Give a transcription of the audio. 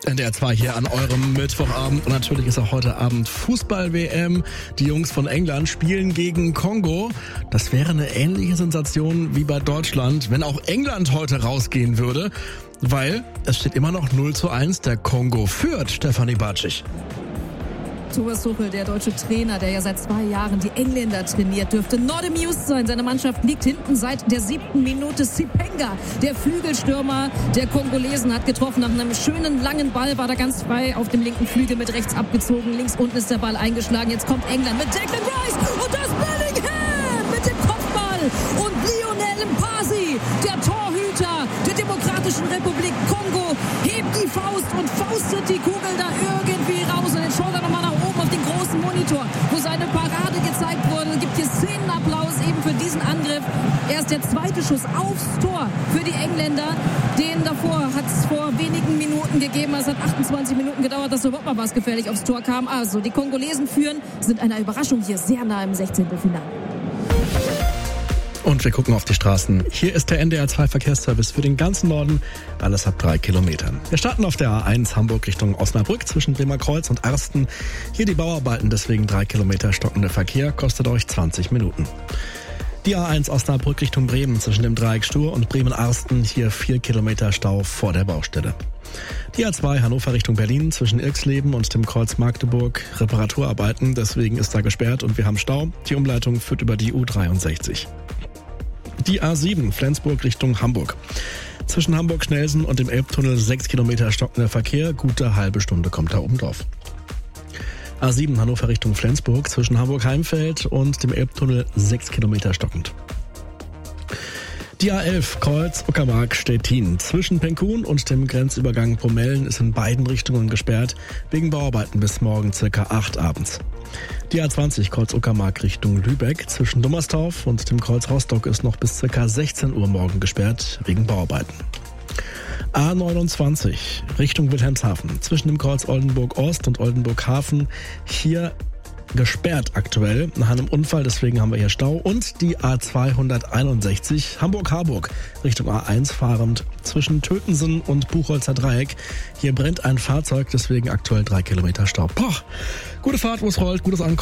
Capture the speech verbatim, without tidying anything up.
N D R zwei hier an eurem Mittwochabend und natürlich ist auch heute Abend Fußball-W M. Die Jungs von England spielen gegen Kongo. Das wäre eine ähnliche Sensation wie bei Deutschland, wenn auch England heute rausgehen würde, weil es steht immer noch null zu eins. Der Kongo führt, Stefanie Bartschig. Thomas Tuchel, der deutsche Trainer, der ja seit zwei Jahren die Engländer trainiert, dürfte not amused sein. Seine Mannschaft liegt hinten seit der siebten Minute. Sipenga, der Flügelstürmer der Kongolesen, hat getroffen. Nach einem schönen langen Ball war er ganz frei auf dem linken Flügel mit rechts abgezogen. Links unten ist der Ball eingeschlagen. Jetzt kommt England mit Declan Rice und das Bellingham mit dem Kopfball. Und Lionel Mpasi, der Torhüter der Demokratischen Republik Kongo, hebt die Faust und faustet die Kugel da irgendwie raus. Und jetzt schaut er nochmal nach oben auf den großen Monitor, wo seine Parade gezeigt wurde. Es gibt hier Szenenapplaus eben für diesen Angriff. Er ist der zweite Schuss aufs Tor für die Engländer. Den davor hat es vor wenigen Minuten gegeben. Es hat achtundzwanzig Minuten gedauert, dass überhaupt mal was gefährlich aufs Tor kam. Also die Kongolesen führen, sind einer Überraschung hier sehr nah im sechzehnten Finale. Und wir gucken auf die Straßen. Hier ist der N D R zwei Verkehrsservice für den ganzen Norden. Alles ab drei Kilometern. Wir starten auf der A eins Hamburg Richtung Osnabrück zwischen Bremerkreuz und Arsten. Hier die Bauarbeiten, deswegen drei Kilometer stockender Verkehr, kostet euch zwanzig Minuten. Die A eins Osnabrück Richtung Bremen zwischen dem Dreieck Stur und Bremen-Arsten. Hier vier Kilometer Stau vor der Baustelle. Die A zwei Hannover Richtung Berlin zwischen Irksleben und dem Kreuz Magdeburg. Reparaturarbeiten, deswegen ist da gesperrt und wir haben Stau. Die Umleitung führt über die U dreiundsechzig. Die A sieben Flensburg Richtung Hamburg. Zwischen Hamburg-Schnelsen und dem Elbtunnel sechs Kilometer stockender Verkehr. Gute halbe Stunde kommt da oben drauf. A sieben Hannover Richtung Flensburg. Zwischen Hamburg-Heimfeld und dem Elbtunnel sechs Kilometer stockend. Die A elf Kreuz Uckermark-Stettin. Zwischen Penkun und dem Grenzübergang Bromellen ist in beiden Richtungen gesperrt. Wegen Bauarbeiten bis morgen circa acht abends. Die A zwanzig Kreuz Uckermark Richtung Lübeck. Zwischen Dummerstorf und dem Kreuz Rostock ist noch bis circa sechzehn Uhr morgen gesperrt, wegen Bauarbeiten. A neunundzwanzig Richtung Wilhelmshaven. Zwischen dem Kreuz Oldenburg-Ost und Oldenburg-Hafen. Hier gesperrt aktuell nach einem Unfall, deswegen haben wir hier Stau. Und die A zweihunderteinundsechzig Hamburg-Harburg Richtung A eins fahrend zwischen Tötensen und Buchholzer Dreieck. Hier brennt ein Fahrzeug, deswegen aktuell drei Kilometer Stau. Boah, gute Fahrt, wo es rollt, gutes Ankommen.